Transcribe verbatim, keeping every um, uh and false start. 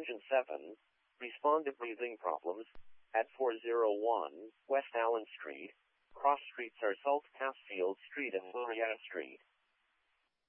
Engine seven, respond to breathing problems at four oh one West Allen Street. Cross streets are Saltpass Field Street and Marietta Street.